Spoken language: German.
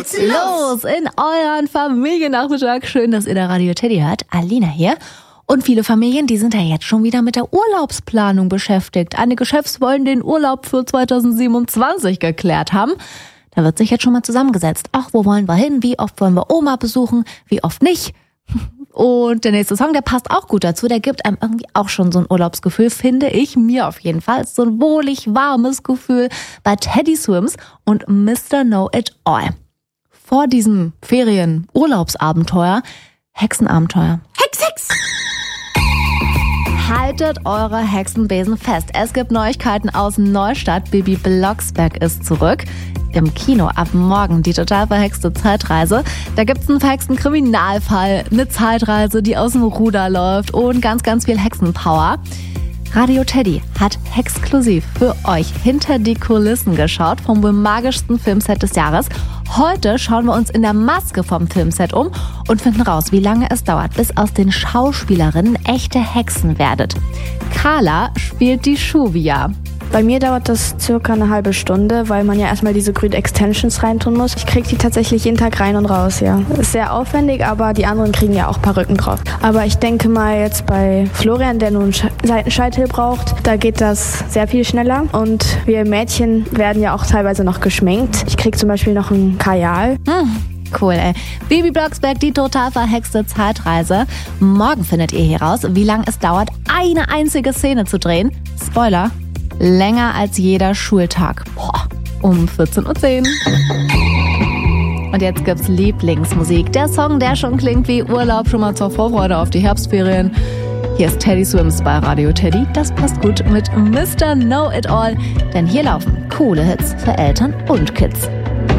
geht's los in euren Familiennachmittag. Schön, dass ihr da Radio Teddy hört. Alina hier. Und viele Familien, die sind ja jetzt schon wieder mit der Urlaubsplanung beschäftigt. Einige Chefs wollen den Urlaub für 2027 geklärt haben. Da wird sich jetzt schon mal zusammengesetzt. Ach, wo wollen wir hin? Wie oft wollen wir Oma besuchen? Wie oft nicht? Und der nächste Song, der passt auch gut dazu. Der gibt einem irgendwie auch schon so ein Urlaubsgefühl, finde ich, mir auf jeden Fall. So ein wohlig warmes Gefühl bei Teddy Swims und Mr. Know It All. Vor diesem Ferien-Urlaubsabenteuer, Hexenabenteuer. Hex! Haltet eure Hexenbesen fest. Es gibt Neuigkeiten aus Neustadt. Bibi Blocksberg ist zurück. Im Kino ab morgen die total verhexte Zeitreise. Da gibt's einen verhexten Kriminalfall, eine Zeitreise, die aus dem Ruder läuft und ganz, ganz viel Hexenpower. Radio Teddy hat exklusiv für euch hinter die Kulissen geschaut vom wohl magischsten Filmset des Jahres. Heute schauen wir uns in der Maske vom Filmset um und finden raus, wie lange es dauert, bis aus den Schauspielerinnen echte Hexen werdet. Carla spielt die Shuvia. Bei mir dauert das circa eine halbe Stunde, weil man ja erstmal diese grünen Extensions reintun muss. Ich kriege die tatsächlich jeden Tag rein und raus, ja. Ist sehr aufwendig, aber die anderen kriegen ja auch Perücken drauf. Aber ich denke mal jetzt bei Florian, der nun einen Seitenscheitel braucht, da geht das sehr viel schneller. Und wir Mädchen werden ja auch teilweise noch geschminkt. Ich kriege zum Beispiel noch ein Kajal. Cool, ey. Bibi Blocksberg, die total verhexte Zeitreise. Morgen findet ihr hier raus, wie lange es dauert, eine einzige Szene zu drehen. Spoiler: länger als jeder Schultag. Um 14:10 Uhr. Und jetzt gibt's Lieblingsmusik. Der Song, der schon klingt wie Urlaub, schon mal zur Vorfreude auf die Herbstferien. Hier ist Teddy Swims bei Radio Teddy. Das passt gut mit Mr. Know It All. Denn hier laufen coole Hits für Eltern und Kids.